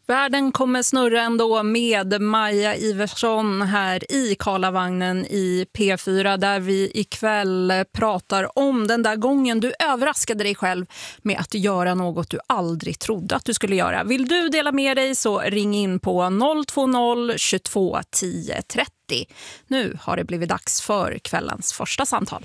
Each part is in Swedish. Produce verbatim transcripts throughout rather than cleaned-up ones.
Världen kommer snurra ändå med Maja Iversson här i Karlavagnen i P fyra, där vi ikväll pratar om den där gången du överraskade dig själv med att göra något du aldrig trodde att du skulle göra. Vill du dela med dig så ring in på noll två noll tjugotvå tio trettio. Nu har det blivit dags för kvällens första samtal.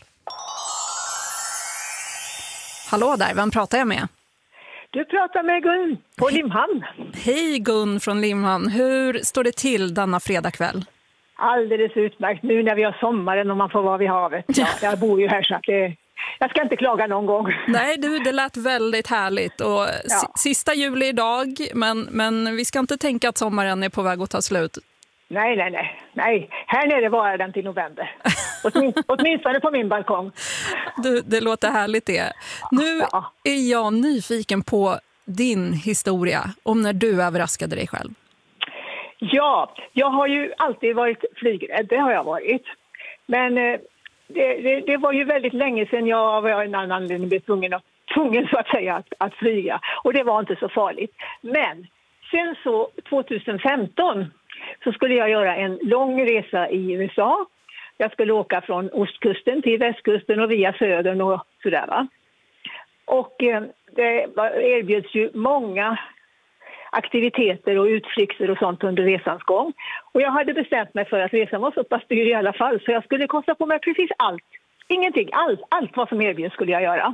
Hallå där, vem pratar jag med? Du pratar med Gun på Limhamn. Hej Gun från Limhamn. Hur står det till denna fredagkväll? Alldeles utmärkt. Nu när vi har sommaren och man får vara vid havet. Ja, jag bor ju här så att det, jag ska inte klaga någon gång. Nej du, det lät väldigt härligt. Och ja. Sista juli idag, men, men vi ska inte tänka att sommaren är på väg att ta slut. Nej, nej, nej. nej. Här nere var den till november. Åtmin, åtminstone på min balkong. Du, det låter härligt det. Nu ja. är jag nyfiken på din historia om när du överraskade dig själv. Ja, jag har ju alltid varit flygrädd. Det har jag varit. Men eh, det, det, det var ju väldigt länge sedan jag av en annan anledning blev tvungen, att, tvungen så att säga att, att flyga. Och det var inte så farligt. Men sen så tjugohundrafemton så skulle jag göra en lång resa i U S A. Jag skulle åka från ostkusten till västkusten och via södern och sådär va. Och eh, det erbjöds ju många aktiviteter och utflykter och sånt under resans gång. Och jag hade bestämt mig för att resan var så pass dyr i alla fall så jag skulle kosta på mig precis allt. Ingenting, allt, allt vad som erbjöds skulle jag göra.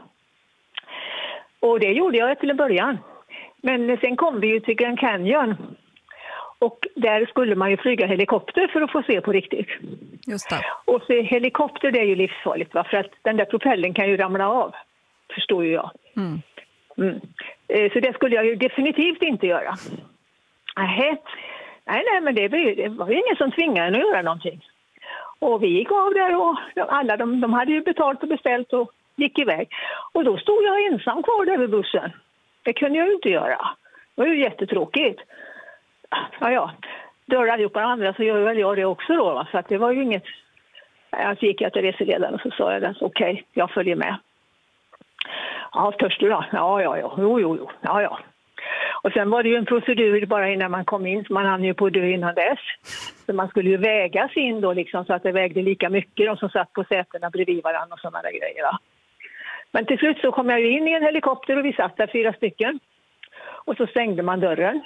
Och det gjorde jag till en början. Men sen kom vi ju till Grand Canyon. Och där skulle man ju flyga helikopter för att få se på riktigt. Just det. Och så helikopter det är ju livsfarligt va? För att den där propellen kan ju ramla av. Förstår ju jag. Mm. Mm. Så det skulle jag ju definitivt inte göra. Nej, nej, nej men det var, ju, det var ju ingen som tvingade en att göra någonting. Och vi gick av där och alla de, de hade ju betalt och beställt och gick iväg. Och då stod jag ensam kvar där vid bussen. Det kunde jag ju inte göra. Det var ju jättetråkigt. Ja, ja. Dör allihopa andra så gör väl jag det också då. Va? Så att det var ju inget... Så gick jag till reseledaren och så sa jag okej, okay, jag följer med. Ja, törs du då? Ja, ja, ja. Jo, jo, jo. Ja, ja. Och sen var det ju en procedur bara innan man kom in så man hann ju på dö innan dess. Så man skulle ju vägas in då liksom så att det vägde lika mycket de som satt på sätena bredvid varandra och sådana där grejer. Va? Men till slut så kom jag ju in i en helikopter och vi satt där fyra stycken. Och så stängde man dörren.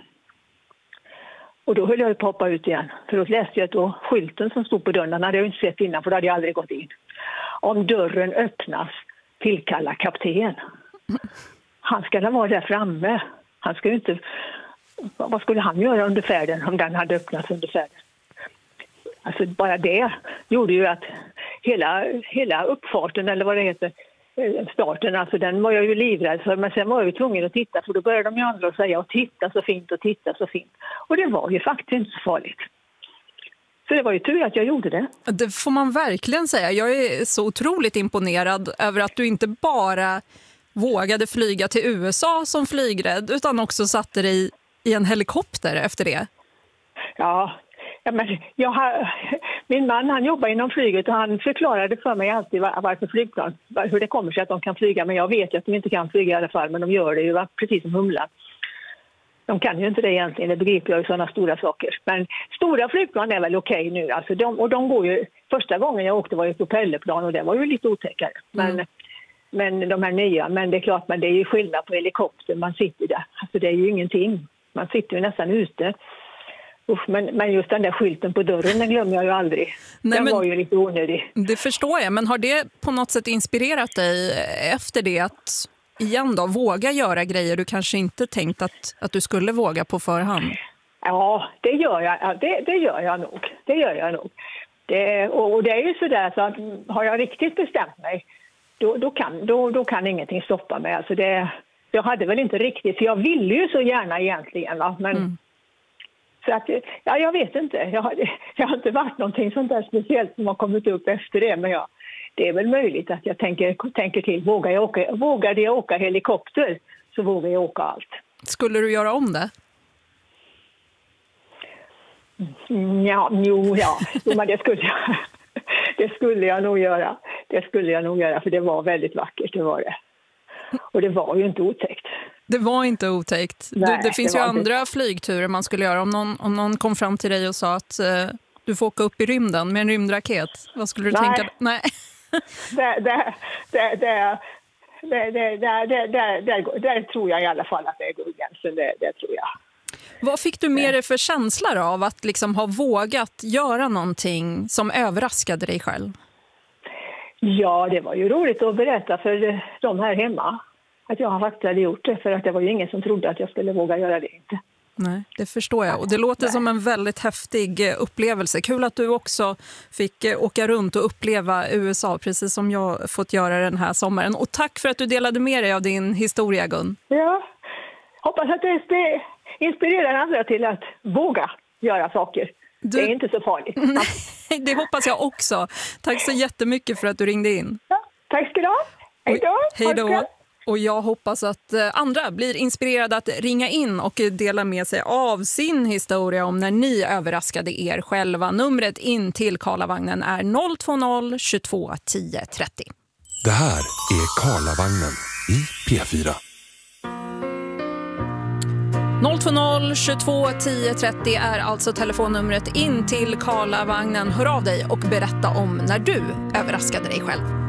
Och då höll jag på att hoppa ut igen. För då läste jag då skylten som stod på dörren. Den hade jag inte sett innan för då hade jag aldrig gått in. Om dörren öppnas, tillkalla kapten. Han ska vara där framme. Han ska ju inte... Vad skulle han göra under färden om den hade öppnats under färden? Alltså bara det gjorde ju att hela, hela uppfarten eller vad det heter... starten, alltså den var jag ju livrädd för men sen var jag ju tvungen att titta för då började de ju andra att säga och titta så fint och titta så fint och det var ju faktiskt inte så farligt. Så det var ju tur att jag gjorde det. Det får man verkligen säga. Jag är så otroligt imponerad över att du inte bara vågade flyga till U S A som flygrädd utan också satte dig i en helikopter efter det. Ja, ja men jag har, min man han jobbar inom flyget och han förklarade för mig alltid var, varför flygplan, hur det kommer sig att de kan flyga. Men jag vet ju att de inte kan flyga i alla fall, men de gör det ju va? Precis som humlan. De kan ju inte det egentligen, det begriper jag ju sådana stora saker. Men stora flygplan är väl okej nu. Alltså de, och de går ju, första gången jag åkte var ju propellerplan och det var ju lite otäckare. Men, mm. men de här nya, men det är klart, men det är ju skillnad på helikopter, man sitter där. Alltså det är ju ingenting, man sitter ju nästan ute. Usch, men, men just den där skylten på dörren, den glömmer jag ju aldrig. Nej, den var ju lite onödig. Det förstår jag, men har det på något sätt inspirerat dig efter det att igen då, våga göra grejer du kanske inte tänkt att, att du skulle våga på förhand? Ja, det gör jag, ja, det, det gör jag nog. Det gör jag nog. Det, och, och det är ju sådär så att har jag riktigt bestämt mig, då, då, kan, då, då kan ingenting stoppa mig. Alltså det, jag hade väl inte riktigt, för jag ville ju så gärna egentligen, va? Men... Mm. Så att, ja, jag vet inte. Jag har, jag har inte varit någonting sånt där speciellt som har kommit upp efter det. Men jag, det är väl möjligt att jag tänker, tänker till. Vågar jag åka, vågade jag åka helikopter så vågar jag åka allt. Skulle du göra om det? Ja, jo, ja. Jo, men det skulle jag. Det skulle jag nog göra. Det skulle jag nog göra för det var väldigt vackert, det var det. Och det var ju inte otäckt. Det var inte otäckt. Nej, det, det finns det ju var andra inte. flygturer man skulle göra. Om någon, om någon kom fram till dig och sa att eh, du får åka upp i rymden med en rymdraket. Vad skulle du Nej. tänka? Nej. Det, det, det, det, det, det, det, det, det, det, det tror jag i alla fall att det går gränsen. Det, det tror jag. Vad fick du med dig för känslor av att liksom ha vågat göra någonting som överraskade dig själv? Ja, det var ju roligt att berätta för de här hemma att jag faktiskt hade gjort det, för att det var ju ingen som trodde att jag skulle våga göra det inte. Nej, det förstår jag. Och det låter Nej. som en väldigt häftig upplevelse. Kul att du också fick åka runt och uppleva U S A, precis som jag fått göra den här sommaren. Och tack för att du delade med dig av din historia, Gun. Ja, hoppas att det inspirerar andra till att våga göra saker. Du... Det är inte så farligt. Det hoppas jag också. Tack så jättemycket för att du ringde in. Ja, tack ska du ha. Hej då. Hej då. Och jag hoppas att andra blir inspirerade att ringa in och dela med sig av sin historia om när ni överraskade er själva. Numret in till Karlavagnen är noll två noll tjugotvå tio trettio. Det här är Karlavagnen i P fyra. noll två noll tjugotvå tio trettio är alltså telefonnumret in till Karlavagnen. Hör av dig och berätta om när du överraskade dig själv.